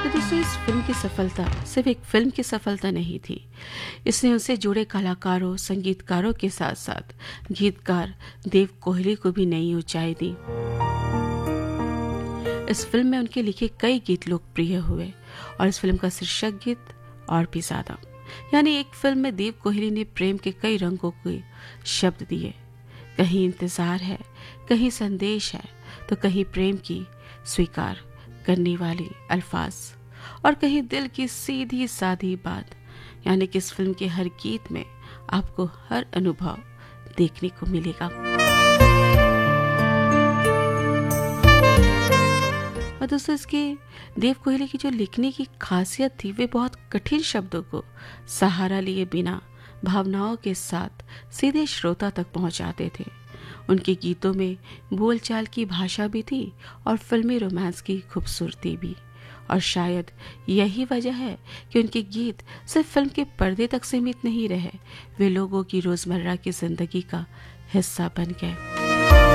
तो दोस्तों इस फिल्म की सफलता सिर्फ एक फिल्म की सफलता नहीं थी। इसने उनसे जुड़े कलाकारों, संगीतकारों के साथ साथ गीतकार देव कोहली को भी नई ऊंचाई दी। इस फिल्म में उनके लिखे कई गीत लोकप्रिय हुए और इस फिल्म का शीर्षक गीत और भी ज्यादा। यानी एक फिल्म में देव कोहली ने प्रेम के कई रंगों के शब्द दिए। कहीं इंतजार है, कहीं संदेश है, तो कहीं प्रेम की स्वीकार करने वाले अल्फाज और कहीं दिल की सीधी सादी बात। यानी कि इस फिल्म के हर गीत में आपको हर अनुभव देखने को मिलेगा। और दोस्तों इसके देव कोहली की जो लिखने की खासियत थी, वे बहुत कठिन शब्दों को सहारा लिए बिना भावनाओं के साथ सीधे श्रोता तक पहुंचाते थे। उनके गीतों में बोलचाल की भाषा भी थी और फिल्मी रोमांस की खूबसूरती भी। और शायद यही वजह है कि उनके गीत सिर्फ फिल्म के पर्दे तक सीमित नहीं रहे, वे लोगों की रोजमर्रा की जिंदगी का हिस्सा बन गए।